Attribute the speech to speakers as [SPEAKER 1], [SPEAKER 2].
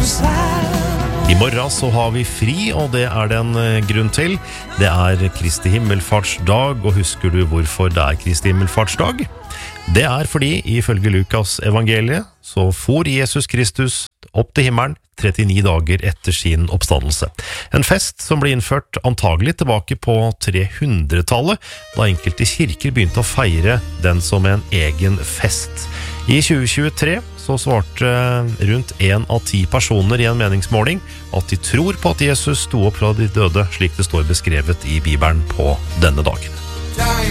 [SPEAKER 1] I morgen så har vi fri, og det det en grunn til. Det Kristi himmelfartsdag, og husker du hvorfor det Kristi himmelfartsdag? Det fordi, ifølge Lukas evangeliet, så for Jesus Kristus opp til himmelen 39 dager etter sin oppstandelse. En fest som ble innført antagelig tilbake på 300-tallet, da enkelte kirker begynte å feire den som en egen fest. I 2023 så svarte rundt 1 av 10 personer I en meningsmåling at de tror på at Jesus sto opp fra de døde, slik det står beskrevet I Bibelen på denne dagen.